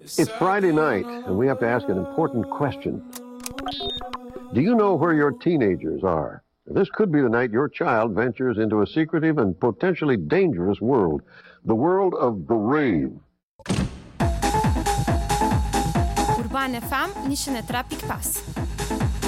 It's Friday night, and we have to ask an important question. Do you know where your teenagers are? This could be the night your child ventures into a secretive and potentially dangerous world, the world of the rave. Urban FM, nici ne trapic pas.